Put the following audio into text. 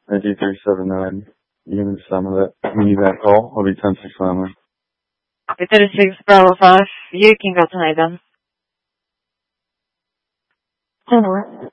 ID379. You can sum of that. Minivan call. I'll be 10-6 Lima. 36 Bravo 5. You can go to Nathan. 10-4.